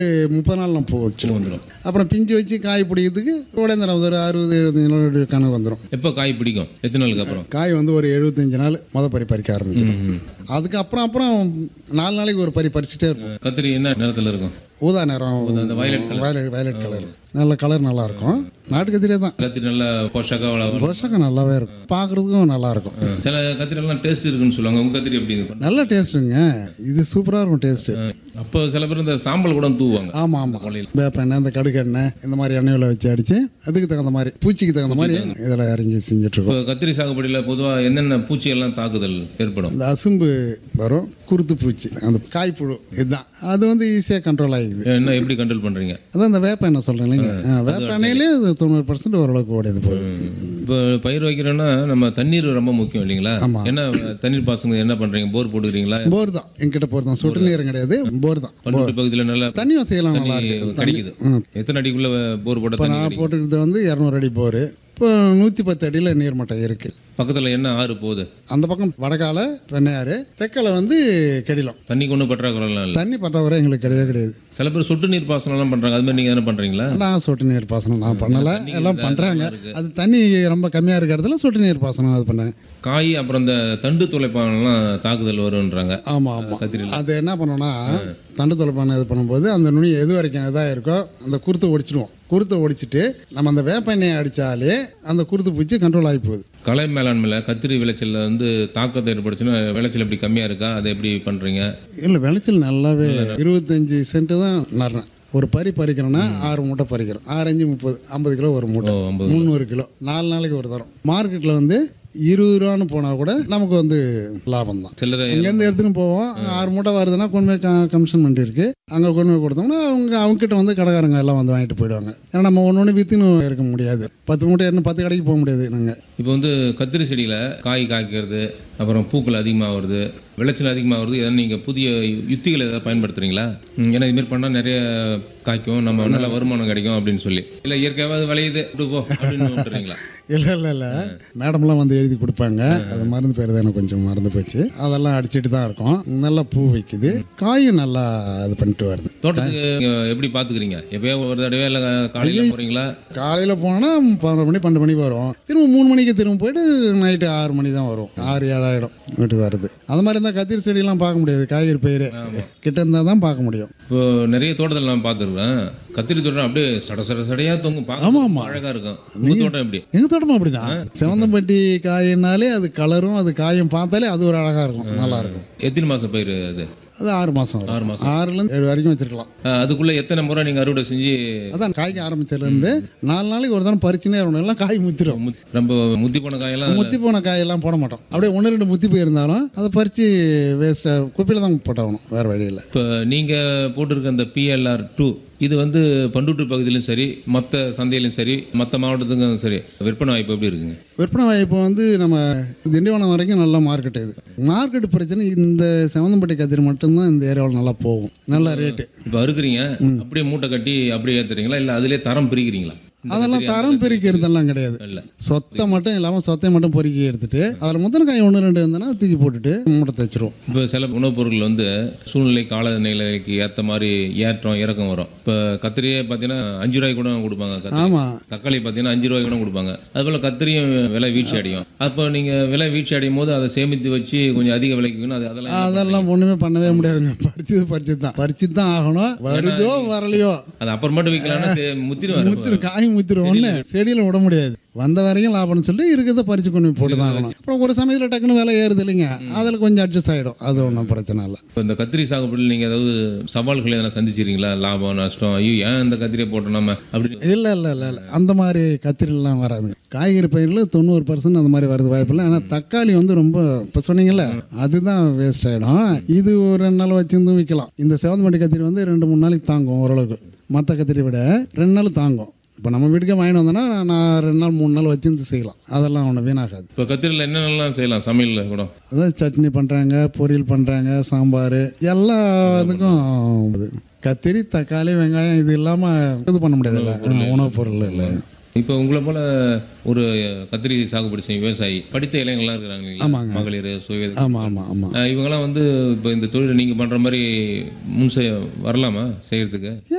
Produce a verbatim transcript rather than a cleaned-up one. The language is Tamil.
முப்பது நாள் நம்ம பூ வச்சுருவோம் வந்துடும். அப்புறம் பிஞ்சு வச்சு காய் பிடிக்கிறதுக்கு உடனே ஒரு அறுபது எழுபத்தஞ்சு நாள் கணக்கு வந்துடும். எப்போ காய் பிடிக்கும்? எத்தனை நாளுக்கு அப்புறம்? காய் வந்து ஒரு எழுபத்தஞ்சு நாள் மொதல் பறி பறிக்க ஆரம்பிச்சிடும். அதுக்கப்புறம் அப்புறம் நாலு நாளைக்கு ஒரு பறி பறிச்சுட்டே இருக்கும். கத்திரி என்ன நிறத்தில் இருக்கும்? ஊதா நிறம், வயலட் வயலட் வயலட் கலர். நல்ல கலர் நல்லா இருக்கும். நாட்டு கத்திரியே தான். கத்திரி நல்லா போஷாக்காக வளரும். போஷாக்காக நல்லாவே இருக்கும், பார்க்குறதுக்கும் நல்லா இருக்கும். சில கத்திரியெல்லாம் டேஸ்ட் இருக்குன்னு சொல்லுவாங்க. உங்கள் கத்திரி எப்படி இருக்கும்? நல்ல டேஸ்ட்டுங்க, இது சூப்பராக இருக்கும் டேஸ்ட்டு. அப்போ சில பேர் இந்த சாம்பல் கூட தூவாங்க. ஆமாம் ஆமாம், வேப்ப எண்ணெய், இந்த கடுகு எண்ணெய், இந்த மாதிரி எண்ணெயில் வச்சு அடித்து அதுக்கு தகுந்த மாதிரி பூச்சிக்கு தகுந்த மாதிரி இதில் இறங்கி செஞ்சுட்ருக்கோம். இப்போ கத்திரி சாகுபடியில் பொதுவாக என்னென்ன பூச்சியெல்லாம் தாக்குதல் ஏற்படும்? இந்த அசும்பு வரும், குருத்து பூச்சி, அந்த காய்ப்புழு, இதுதான். அது வந்து ஈஸியாக கண்ட்ரோல் ஆகிடுது. என்ன எப்படி கண்ட்ரோல் பண்ணுறீங்க? அதான் இந்த வேப்ப எண்ணெய் சொல்கிறேன் இல்லைங்க, வேப்ப எண்ணெயிலே அது தொண்ணூறு பர்சன்ட் ஓரளவுக்கு ஓடியது போகுது. இப்போ பயிர் வைக்கிறோன்னா நம்ம தண்ணீர் ரொம்ப முக்கியம் இல்லைங்களா? ஆமாம். என்ன தண்ணீர் பாசனம் என்ன பண்ணுறீங்க? போர் போட்டுக்கிறீங்களா? போர் தான், எங்கிட்ட போர் தான், சொட்டு நீரும் கிடையாது, போர் தான். பன்னெண்டு பகுதியில் நல்லா தண்ணி வசதியெல்லாம் நல்லா இருக்குது, கிடைக்குது. எத்தனை அடிக்குள்ளே போர் போட்ட? இப்போ நான் போட்டுக்கிறது வந்து இரநூறு அடி போர். இப்போ நூற்றி பத்து அடியில் நீர்மட்டம் இருக்குது. பக்கத்தில் என்ன ஆறு போகுது? அந்த பக்கம் வடகால வெண்ணையாறு, தெற்கில் வந்து கெடிலம். தண்ணிக்கு ஒன்றும் பற்றாக்குறைலாம் இல்லை? தண்ணி பற்றாக்குறை எங்களுக்கு கிடையவே கிடையாது. சில பேர் சொட்டு நீர் பாசனம்லாம் பண்ணுறாங்க, அது மாதிரி நீங்கள் என்ன பண்ணுறீங்களா? நான் சொட்டு நீர் பாசனம் நான் பண்ணலை, எல்லாம் பண்ணுறாங்க. அது தண்ணி ரொம்ப கம்மியாக இருக்கிற இடத்துல சொட்டு நீர் பாசனம் அது பண்ணேன். காய் அப்புறம் இந்த தண்டு துளைப்பானெல்லாம் தாக்குதல் வரும்ன்றாங்க. ஆமாம் ஆமாம், அது என்ன பண்ணோன்னா தண்டு துளைப்பானை இது பண்ணும்போது அந்த நுனி எது வரைக்கும் இதாக இருக்கோ அந்த குருத்தை ஒடிச்சிடுவோம். குருத்தை ஒடிச்சிட்டு நம்ம அந்த வேப்ப எண்ணெயை அடித்தாலே அந்த குருத்து பூச்சி கண்ட்ரோல் ஆகி போகுது. கலை மேலாண்மையில் கத்திரி விளைச்சலில் வந்து தாக்கத்தை ஏற்படுச்சுன்னா விளைச்சல் எப்படி கம்மியாக இருக்கா? அதை எப்படி பண்ணுறீங்க? இல்லை, விளைச்சல் நல்லாவே. இருபத்தஞ்சி சென்ட்டு தான் நடுறேன். ஒரு பறி பறிக்கிறோன்னா ஆறு மூட்டை பறிக்கிறோம். ஆறு அஞ்சு முப்பது, ஐம்பது கிலோ ஒரு மூட்டை, முந்நூறு கிலோ, நாலு நாளைக்கு ஒரு தரம். மார்க்கெட்டில் வந்து இருபது ரூபான்னு போனால் கூட நமக்கு வந்து லாபம் தான். சில்லறை இங்கேருந்து எடுத்துன்னு போவோம். ஆறு மூட்டை வருதுன்னா கொண்டு போய் கமிஷன் பண்ணி இருக்கு, அங்கே கொண்டு போய் கொடுத்தோம்னா அவங்க அவங்ககிட்ட வந்து கடைக்காரங்க எல்லாம் வந்து வாங்கிட்டு போயிடுவாங்க. ஏன்னா நம்ம ஒன்று ஒன்று விற்றுன்னு இருக்க முடியாது, பத்து மூட்டை இன்னும் பத்து கடைக்கு போக முடியாது நாங்கள். இப்போ வந்து கத்திரி செடியில் காய் காய்க்கிறது, அப்புறம் பூக்கள் அதிகமாக வருது, விளைச்சல் அதிகமாக வருது, எதாவது நீங்கள் புதிய யுத்திகளை எதாவது பயன்படுத்துகிறீங்களா? ஏன்னா இதுமாரி பண்ணால் நிறைய காய்க்கும், நம்ம நல்ல வருமானம் கிடைக்கும் அப்படின்னு சொல்லி, இல்லை இயற்கையாவது விளையுது இப்படி போ அப்படின்னு விட்டுறீங்களா? இல்லை இல்லை இல்லை, மேடம்லாம் வந்து எழுதி கொடுப்பாங்க. அது மருந்து பேர் தான் எனக்கு கொஞ்சம் மறந்து போச்சு. அதெல்லாம் அடிச்சுட்டு தான் இருக்கும். நல்லா பூ வைக்குது, காயும் நல்லா இது பண்ணிட்டு வருது. தோட்டத்துக்கு எப்படி பார்த்துக்கிறீங்க? எப்போயோ ஒரு தடவை இல்லை காலையில் போகிறீங்களா? காலையில் போனால் பதினொரு மணி பன்னெண்டு மணிக்கு வரும். திரும்ப மூணு மணிக்கு திரும்ப போயிட்டு நைட்டு ஆறு மணி தான் வரும். ஆறு ஏழாயிரம் வீட்டுக்கு வருது. அது மாதிரி இருந்தால் கத்திரி செடியெல்லாம் பார்க்க முடியாது. காய்கறி பயிர் கிட்ட இருந்தால் தான் பார்க்க முடியும். இப்போ நிறைய தோட்டத்தில் நான் பார்த்துருக்கேன், கத்திரி தோட்டம் அப்படியே சட சட சடையாக தொங்கும். ஆமாம் ஆமாம், அழகாக இருக்கும். உங்கள் தோட்டம் எப்படி? எங்கள் தோட்டமும் அப்படி தான். செவந்தம்பட்டி காயினாலே அது கலரும் அது காயும் பார்த்தாலே அது ஒரு அழகாக இருக்கும், நல்லா இருக்கும். எத்தனை மாதம் பயிர் அது? அது ஆறு மாதம் ஆறு மாதம் ஆறுலேருந்து ஏழு வரைக்கும் வச்சிருக்கலாம். அதுக்குள்ளே எத்தனை முறை நீங்கள் அறுவடை செஞ்சு? அதான் காய்க்க ஆரம்பிச்சதுலேருந்து நாலு நாளைக்கு ஒரு தானே பறிச்சுனே இருக்கணும், எல்லாம் காய் முத்திரும். ரொம்ப முத்தி போன காயெல்லாம் முத்தி போன காயெல்லாம் போட மாட்டோம். அப்படியே ஒன்று ரெண்டு முத்தி போயிருந்தாலும் அதை பறித்து வேஸ்ட்டாக குப்பையில் தான் போட்டாகணும், வேறு வழியில். இப்போ நீங்கள் போட்டிருக்க அந்த பிஎல்ஆர் டூ இது வந்து பண்டூட்டு பகுதியிலும் சரி, மற்ற சந்தையிலும் சரி, மற்ற மாவட்டத்துக்கும் சரி, விற்பனை வாய்ப்பு எப்படி இருக்குங்க? விற்பனை வாய்ப்பு வந்து நம்ம திண்டிவனம் வரைக்கும் நல்ல மார்க்கெட். இது மார்க்கெட் பிரச்சனை, இந்த செவந்தம்பட்டி கத்திரி மட்டும்தான் இந்த ஏரியாவில் நல்லா போகும், நல்ல ரேட்டு. இப்போ அறுக்குறீங்க, அப்படியே மூட்டை கட்டி அப்படியே ஏற்றுறீங்களா, இல்லை அதிலே தரம் பிரிக்கிறீங்களா? அதெல்லாம் தரம் பிரிக்கிறதெல்லாம் கிடையாது. இல்லை, சொத்தை மட்டும் இல்லாமல் சொத்தை மட்டும் பொறுக்கி எடுத்துட்டு அதில் முந்தின காய் ஒன்று ரெண்டு இருந்ததுன்னா தூக்கி போட்டுட்டு மூட்டை தைச்சிருவோம். இப்போ சில உணவுப் பொருட்கள் வந்து சூழ்நிலை காலநிலைக்கு ஏற்ற மாதிரி ஏற்றம் இறக்கம் வரும். இப்போ கத்திரியே பார்த்தீங்கன்னா அஞ்சு ரூபாய்க்கு கூட கொடுப்பாங்க. ஆமாம். தக்காளி பார்த்தீங்கன்னா அஞ்சு ரூபாய்க்கு கூட கொடுப்பாங்க. அதுபோல் கத்திரியும் விலை வீழ்ச்சி அடையும். அப்போ நீங்கள் விலை வீழ்ச்சி அடையும் போது அதை சேமித்து வச்சு கொஞ்சம் அதிக விலைக்கு அது அதெல்லாம் அதெல்லாம் ஒன்றுமே பண்ணவே முடியாதுங்க. பறிச்சது பறிச்சு தான் பறிச்சு தான் ஆகணும். வருதோ வரலையோ அது அப்புறமேட்டு விற்கலாம்னா முத்திரும் முத்திரும் காய் முத்திரும். ஒன்று செடியில் விட முடியாது, வந்த வரைக்கும் லாபம்னு சொல்லிட்டு இருக்கிறத பறிச்சு கொண்டு போட்டு தான் ஆகணும். அப்புறம் ஒரு சமயத்தில் டக்குன்னு விலை ஏறுது இல்லைங்க, அதில் கொஞ்சம் அட்ஜஸ்ட் ஆகிடும். அது ஒன்றும் பிரச்சனை இல்லை. இப்போ இந்த கத்திரி சாகுபடியில் நீங்கள் ஏதாவது சவால்களை எதனா சந்திச்சிருக்கீங்களா? லாபம் நஷ்டம், ஐயோ ஏன் இந்த கத்திரியை போட்டோம் நம்ம அப்படி? இல்லை இல்லை இல்லை இல்லை, அந்த மாதிரி கத்திரிலாம் வராதுங்க. காய்கறி பயிரில் தொண்ணூறு பர்சன்ட் அந்த மாதிரி வருது வாய்ப்பில்லை. ஆனால் தக்காளி வந்து ரொம்ப இப்போ சொன்னீங்கல்ல அதுதான் வேஸ்ட் ஆகிடும். இது ஒரு ரெண்டு நாள் வச்சுருந்தும் விற்கலாம். இந்த செவந்தம்பட்டி கத்திரி வந்து ரெண்டு மூணு நாளைக்கு தாங்கும் ஓரளவுக்கு, மற்ற கத்திரி விட ரெண்டு நாள் தாங்கும். இப்போ நம்ம வீட்டுக்கே வாங்கிட்டு வந்தோன்னா நான் ரெண்டு நாள் மூணு நாள் வச்சுருந்து செய்யலாம், அதெல்லாம் ஒன்று வீணாகாது. இப்போ கத்திரியில் என்னென்னலாம் செய்யலாம் சமையலில் கூட? அதாவது சட்னி பண்ணுறாங்க, பொரியல் பண்ணுறாங்க, சாம்பார், எல்லா இதுக்கும் கத்திரி தக்காளி வெங்காயம் இது இல்லாமல் இது பண்ண முடியாதுல்ல உணவுப் பொருள் இல்லை. இப்போ உங்களை போல ஒரு கத்திரி சாகுபடி செய்யும் விவசாயி படித்த இளைஞர்கள்லாம் இருக்கிறாங்க இல்லைங்களா? ஆமாங்க. மகளிர் சுய ஆமாம் ஆமாம் ஆமாம். இவங்கெல்லாம் வந்து இப்போ இந்த தொழிலை நீங்கள் பண்ணுற மாதிரி முன் செய்ய வரலாமா செய்யறதுக்கு?